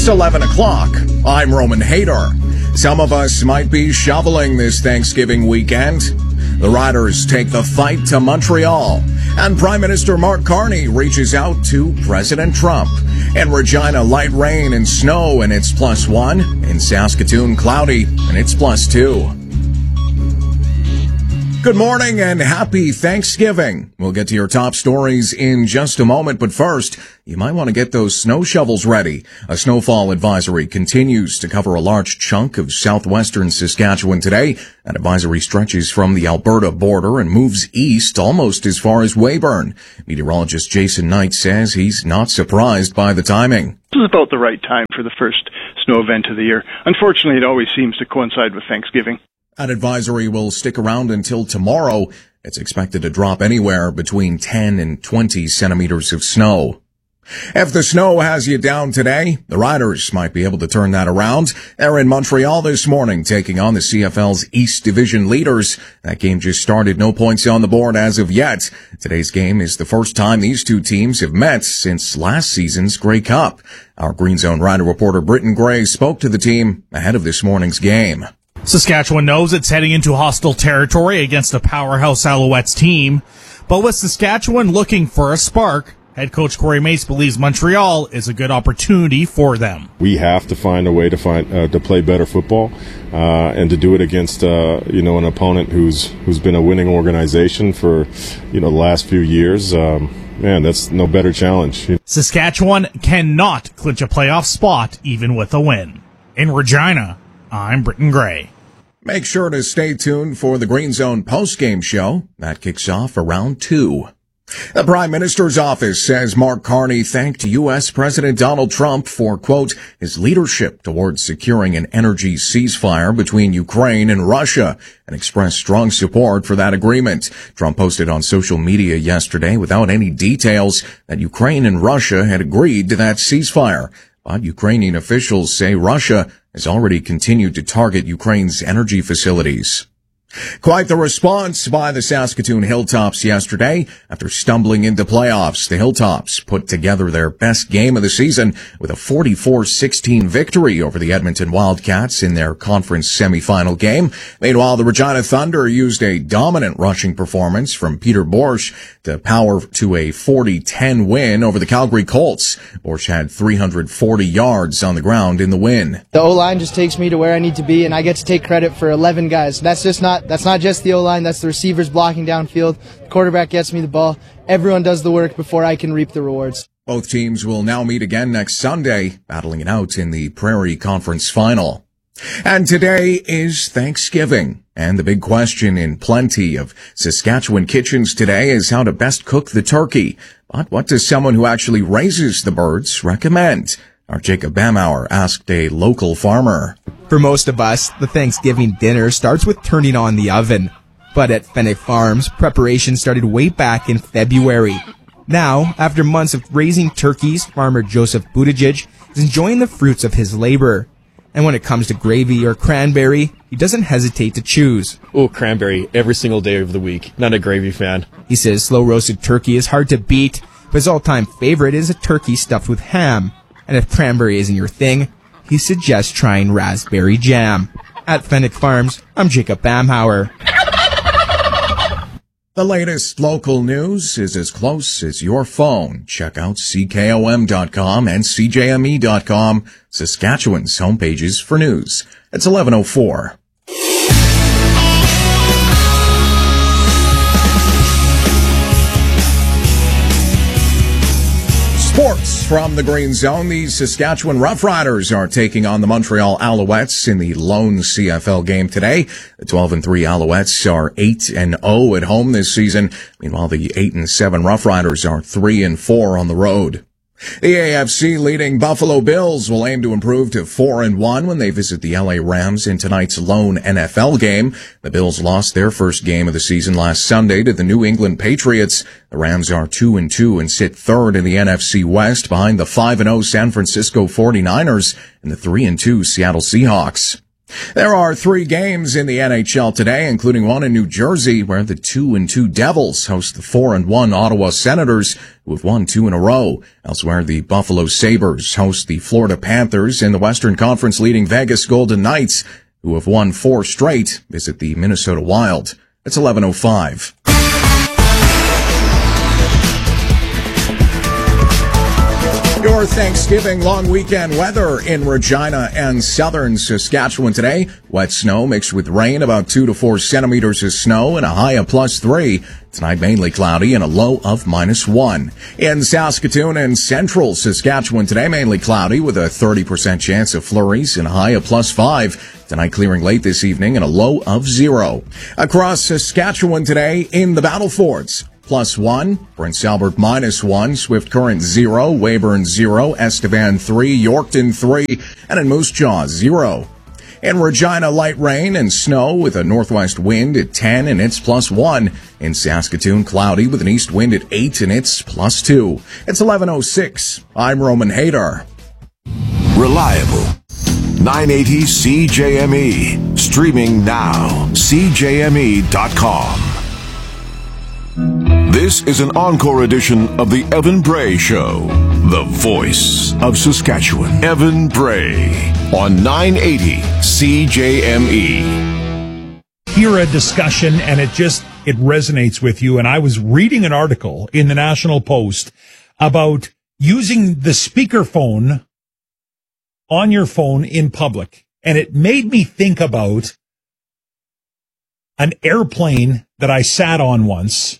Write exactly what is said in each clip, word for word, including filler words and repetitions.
It's eleven o'clock. I'm Roman Hader. Some of us might be shoveling this Thanksgiving weekend. The Riders take the fight to Montreal, and Prime Minister Mark Carney reaches out to President Trump. In Regina, light rain and snow, and it's plus one. In Saskatoon, cloudy, and it's plus two. Good morning and happy Thanksgiving. We'll get to your top stories in just a moment, but first, you might want to get those snow shovels ready. A snowfall advisory continues to cover a large chunk of southwestern Saskatchewan today. That advisory stretches from the Alberta border and moves east almost as far as Weyburn. Meteorologist Jason Knight says he's not surprised by the timing. This is about the right time for the first snow event of the year. Unfortunately, it always seems to coincide with Thanksgiving. That advisory will stick around until tomorrow. It's expected to drop anywhere between ten and twenty centimeters of snow. If the snow has you down today, the Riders might be able to turn that around. They're in Montreal this morning, taking on the C F L's East Division leaders. That game just started, no points on the board as of yet. Today's game is the first time these two teams have met since last season's Grey Cup. Our Green Zone Rider reporter Britton Gray spoke to the team ahead of this morning's game. Saskatchewan knows it's heading into hostile territory against a powerhouse Alouettes team. But with Saskatchewan looking for a spark, head coach Corey Mace believes Montreal is a good opportunity for them. We have to find a way to find uh, to play better football uh, and to do it against uh, you know an opponent who's who's been a winning organization for you know the last few years. Um, man, that's no better challenge. Saskatchewan cannot clinch a playoff spot even with a win. In Regina, I'm Britton Gray. Make sure to stay tuned for the Green Zone postgame show. That kicks off around two. The Prime Minister's office says Mark Carney thanked U S President Donald Trump for, quote, his leadership towards securing an energy ceasefire between Ukraine and Russia, and expressed strong support for that agreement. Trump posted on social media yesterday without any details that Ukraine and Russia had agreed to that ceasefire. But Ukrainian officials say Russia has already continued to target Ukraine's energy facilities. Quite the response by the Saskatoon Hilltops yesterday. After stumbling into playoffs, the Hilltops put together their best game of the season with a forty-four sixteen victory over the Edmonton Wildcats in their conference semifinal game. Meanwhile, the Regina Thunder used a dominant rushing performance from Peter Borsch to power to a forty ten win over the Calgary Colts. Borsch had three hundred forty yards on the ground in the win. The O-line just takes me to where I need to be, and I get to take credit for eleven guys. That's just not That's not just the O-line, that's the receivers blocking downfield. The quarterback gets me the ball. Everyone does the work before I can reap the rewards. Both teams will now meet again next Sunday, battling it out in the Prairie Conference Final. And today is Thanksgiving. And the big question in plenty of Saskatchewan kitchens today is how to best cook the turkey. But what does someone who actually raises the birds recommend? Our Jacob Bamauer asked a local farmer. For most of us, the Thanksgiving dinner starts with turning on the oven. But at Fennec Farms, preparation started way back in February. Now, after months of raising turkeys, farmer Joseph Buttigieg is enjoying the fruits of his labor. And when it comes to gravy or cranberry, he doesn't hesitate to choose. Oh, cranberry every single day of the week. Not a gravy fan. He says slow-roasted turkey is hard to beat, but his all-time favorite is a turkey stuffed with ham. And if cranberry isn't your thing, he suggests trying raspberry jam. At Fennec Farms, I'm Jacob Bamauer. The latest local news is as close as your phone. Check out C K O M dot com and C J M E dot com, Saskatchewan's homepages for news. It's eleven oh four. Sports from the Green Zone. The Saskatchewan Roughriders are taking on the Montreal Alouettes in the lone C F L game today. The twelve and three Alouettes are eight and oh at home this season. Meanwhile, the eight and seven Roughriders are three and four on the road. The A F C leading Buffalo Bills will aim to improve to four and one when they visit the L A Rams in tonight's lone N F L game. The Bills lost their first game of the season last Sunday to the New England Patriots. The Rams are two and two and sit third in the N F C West behind the five and oh San Francisco forty-niners and the three and two Seattle Seahawks. There are three games in the N H L today, including one in New Jersey, where the two and two Devils host the four and one Ottawa Senators, who have won two in a row. Elsewhere, the Buffalo Sabres host the Florida Panthers, and the Western Conference leading Vegas Golden Knights, who have won four straight, visit the Minnesota Wild. It's eleven oh five. Your Thanksgiving long weekend weather in Regina and southern Saskatchewan today. Wet snow mixed with rain, about two to four centimeters of snow, and a high of plus three. Tonight mainly cloudy and a low of minus one. In Saskatoon and central Saskatchewan today, mainly cloudy with a thirty percent chance of flurries and a high of plus five. Tonight clearing late this evening and a low of zero. Across Saskatchewan today in the Battle Forts. Plus one, Prince Albert minus one, Swift Current zero, Weyburn zero, Estevan three, Yorkton three, and in Moose Jaw zero. In Regina, light rain and snow with a northwest wind at ten and it's plus one. In Saskatoon, cloudy with an east wind at eight and it's plus two. It's eleven oh six. I'm Roman Hader. Reliable. nine eighty C J M E. Streaming now. C J M E dot com. This is an encore edition of the Evan Bray Show, the voice of Saskatchewan. Evan Bray on nine eighty C J M E. Hear a discussion and it just, it resonates with you. And I was reading an article in the National Post about using the speakerphone on your phone in public. And it made me think about an airplane that I sat on once.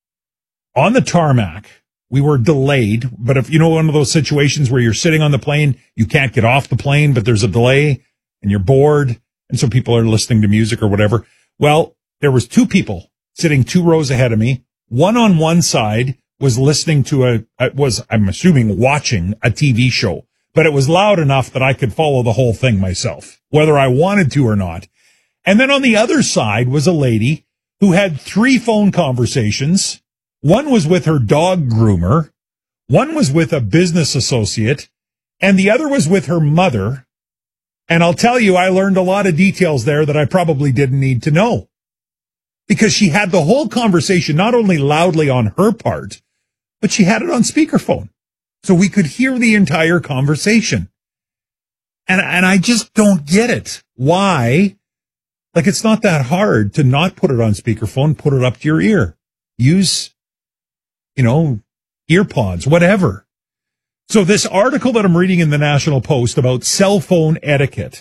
On the tarmac, we were delayed, but if you know one of those situations where you're sitting on the plane, you can't get off the plane, but there's a delay and you're bored, and so people are listening to music or whatever. Well, there was two people sitting two rows ahead of me. One on one side was listening to a, it was, I'm assuming, watching a T V show, but it was loud enough that I could follow the whole thing myself, whether I wanted to or not. And then on the other side was a lady who had three phone conversations. One was with her dog groomer, one was with a business associate, and the other was with her mother. And I'll tell you, I learned a lot of details there that I probably didn't need to know. Because she had the whole conversation not only loudly on her part, but she had it on speakerphone. So we could hear the entire conversation. And, and I just don't get it. Why? Like, it's not that hard to not put it on speakerphone, put it up to your ear. Use, you know, ear pods, whatever. So this article that I'm reading in the National Post about cell phone etiquette,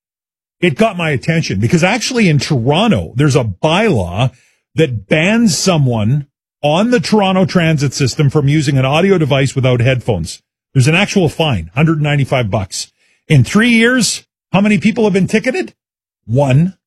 it got my attention because actually in Toronto, there's a bylaw that bans someone on the Toronto transit system from using an audio device without headphones. There's an actual fine, one hundred ninety-five bucks. In three years, how many people have been ticketed? One.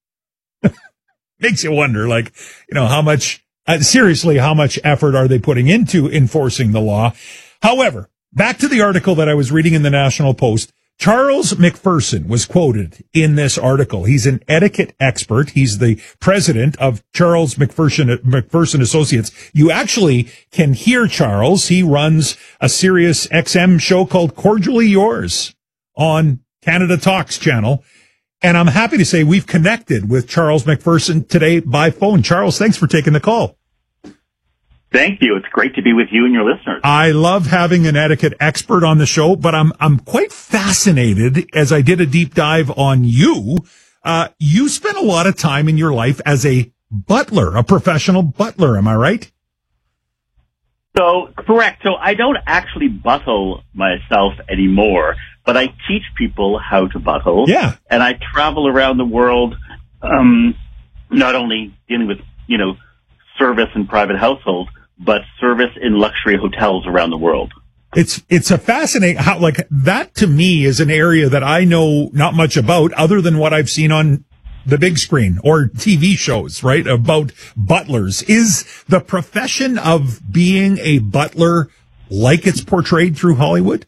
Makes you wonder, like, you know, how much, uh, seriously, how much effort are they putting into enforcing the law? However, back to the article that I was reading in the National Post, Charles McPherson was quoted in this article. He's an etiquette expert. He's the president of Charles McPherson, McPherson Associates. You actually can hear Charles. He runs a Sirius X M show called Cordially Yours on Canada Talks channel. And I'm happy to say we've connected with Charles McPherson today by phone. Charles, thanks for taking the call. Thank you. It's great to be with you and your listeners. I love having an etiquette expert on the show, but I'm I'm quite fascinated as I did a deep dive on you. Uh, you spent a lot of time in your life as a butler, a professional butler. Am I right? So, correct. So I don't actually buttle myself anymore, but I teach people how to buttle. Yeah. And I travel around the world, um, not only dealing with, you know, service in private households, but service in luxury hotels around the world. It's, it's a fascinating, how, like, that to me is an area that I know not much about other than what I've seen on the big screen or T V shows, right? About butlers. Is the profession of being a butler like it's portrayed through Hollywood?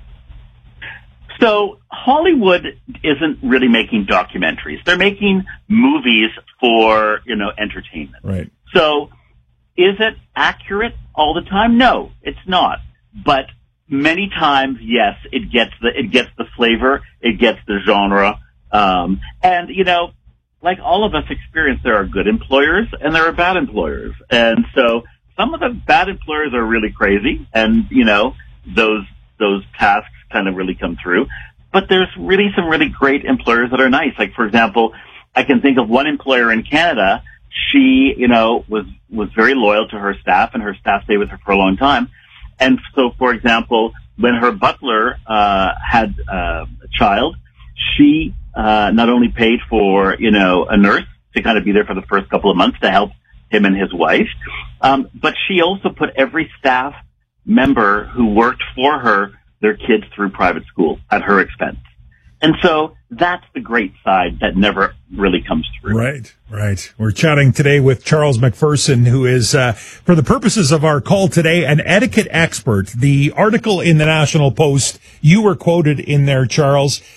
So Hollywood isn't really making documentaries. They're making movies for, you know, entertainment. Right. So is it accurate all the time? No, it's not. But many times, yes, it gets the, it gets the flavor, it gets the genre. Um, and, you know, like all of us experience, there are good employers and there are bad employers. And so some of the bad employers are really crazy, and, you know, those those tasks kind of really come through. But there's really some really great employers that are nice. Like, for example, I can think of one employer in Canada. She, you know, was was very loyal to her staff, and her staff stayed with her for a long time. And so, for example, when her butler uh had uh, a child, she uh not only paid for, you know, a nurse to kind of be there for the first couple of months to help him and his wife, um, but she also put every staff member who worked for her, their kids through private school at her expense. And so that's the great side that never really comes through. Right, right. We're chatting today with Charles McPherson, who is, uh, for the purposes of our call today, an etiquette expert. The article in the National Post, you were quoted in there, Charles,